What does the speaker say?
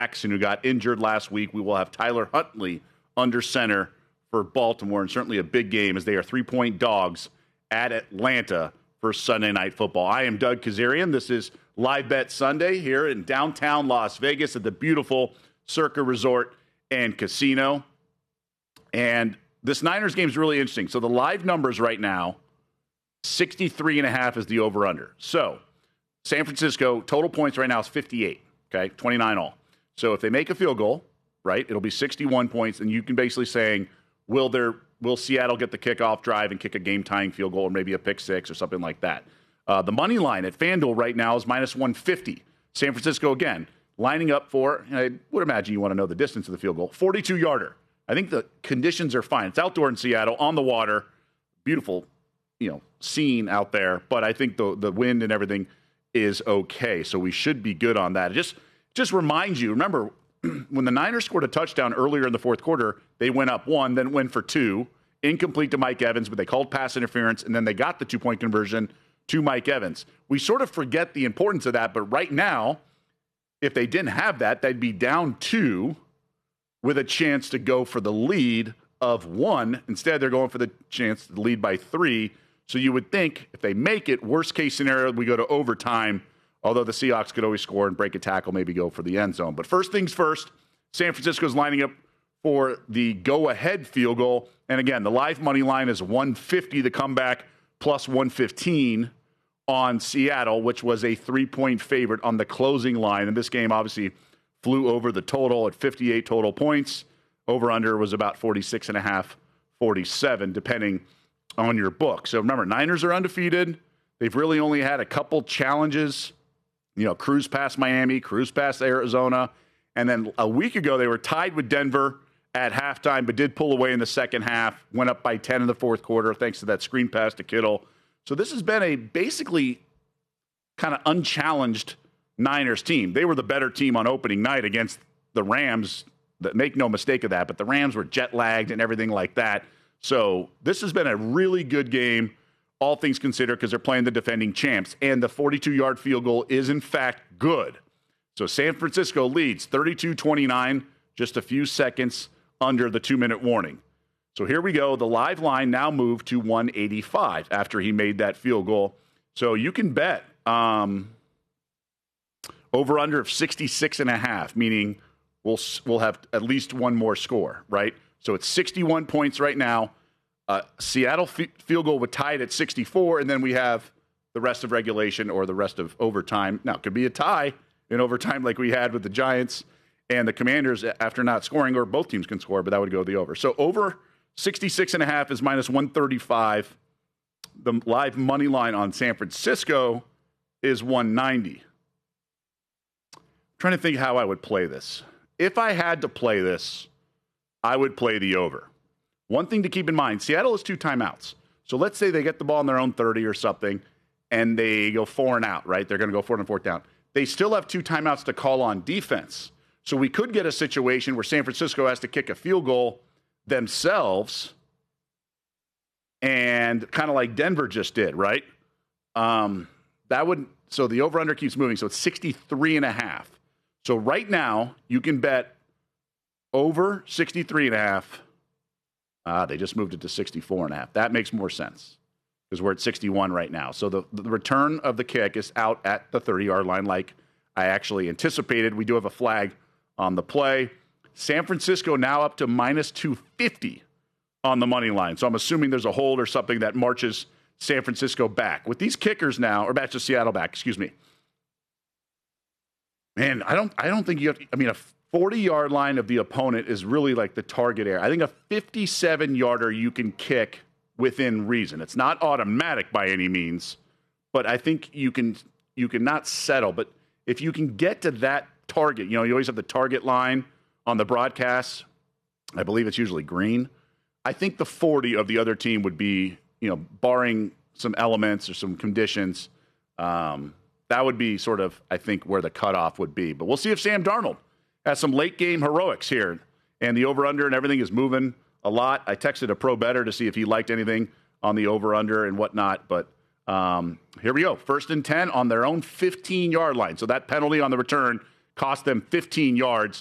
Jackson, who got injured last week. We will have Tyler Huntley under center for Baltimore, and certainly a big game as they are 3-point dogs at Atlanta for Sunday Night Football. I am Doug Kazarian. This is Live Bet Sunday here in downtown Las Vegas at the beautiful Circa Resort and Casino. And this Niners game is really interesting. So the live numbers right now, 63.5 is the over-under. So San Francisco, total points right now is 58, okay, 29 all. So if they make a field goal, right, it'll be 61 points, and you can basically saying, will Seattle get the kickoff drive and kick a game-tying field goal or maybe a pick six or something like that? The money line at FanDuel right now is minus 150. San Francisco, again, lining up for, I would imagine you want to know the distance of the field goal, 42-yarder. I think the conditions are fine. It's outdoor in Seattle, on the water, beautiful, scene out there. But I think the wind and everything is okay, so we should be good on that. It just reminds you, remember, when the Niners scored a touchdown earlier in the fourth quarter, they went up 1, then went for 2, incomplete to Mike Evans, but they called pass interference, and then they got the 2-point conversion to Mike Evans. We sort of forget the importance of that, but right now, if they didn't have that, they'd be down 2 with a chance to go for the lead of 1. Instead, they're going for the chance to lead by 3. So you would think if they make it, worst case scenario, we go to overtime, although the Seahawks could always score and break a tackle, maybe go for the end zone. But first things first, San Francisco's lining up for the go-ahead field goal. And again, the live money line is 150 the comeback plus 115 on Seattle, which was a 3-point favorite on the closing line. And this game obviously flew over the total at 58 total points. Over-under was about 46.5, 47, depending on your book. So remember, Niners are undefeated. They've really only had a couple challenges, cruise past Miami, cruise past Arizona. And then a week ago, they were tied with Denver at halftime, but did pull away in the second half, went up by 10 in the fourth quarter thanks to that screen pass to Kittle. So this has been a basically kind of unchallenged Niners team. They were the better team on opening night against the Rams. Make no mistake of that, but the Rams were jet-lagged and everything like that. So this has been a really good game, all things considered, because they're playing the defending champs. And the 42-yard field goal is, in fact, good. So San Francisco leads 32-29, just a few seconds under the 2-minute warning. So here we go. The live line now moved to 185 after he made that field goal. So you can bet over-under of 66.5, meaning we'll have at least one more score, right? So it's 61 points right now. Seattle field goal would tie it at 64, and then we have the rest of regulation or the rest of overtime. Now, it could be a tie in overtime like we had with the Giants and the Commanders after not scoring, or both teams can score, but that would go the over. So over 66.5 is minus 135. The live money line on San Francisco is 190. I'm trying to think how I would play this. If I had to play this, I would play the over. One thing to keep in mind, Seattle has 2 timeouts. So let's say they get the ball in their own 30 or something, and they go 4 and out, right? They're going to go 4 and 4th down. They still have 2 timeouts to call on defense. So we could get a situation where San Francisco has to kick a field goal themselves, and kind of like Denver just did, right? So the over-under keeps moving. So it's 63.5. So right now, you can bet over 63.5. They just moved it to 64.5. That makes more sense because we're at 61 right now. So the return of the kick is out at the 30-yard line like I actually anticipated. We do have a flag on the play. San Francisco now up to minus 250 on the money line. So I'm assuming there's a hold or something that marches San Francisco back. With these kickers now, or back to Seattle back, excuse me. Man, I don't think you have, a 40-yard line of the opponent is really like the target area. I think a 57-yarder you can kick within reason. It's not automatic by any means, but I think you can not settle. But if you can get to that target, you always have the target line on the broadcast. I believe it's usually green. I think the 40 of the other team would be, barring some elements or some conditions, that would be sort of, I think, where the cutoff would be. But we'll see if Sam Darnold has some late-game heroics here. And the over-under and everything is moving a lot. I texted a pro bettor to see if he liked anything on the over-under and whatnot. But here we go. 1st and 10 on their own 15-yard line. So that penalty on the return cost them 15 yards